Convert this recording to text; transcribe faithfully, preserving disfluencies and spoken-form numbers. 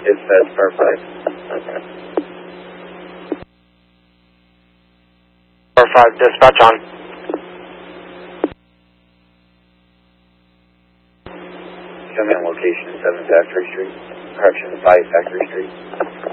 Dispatch, Star five. Star five, dispatch on. Come in location seven Factory Street. Correction, five Factory Street.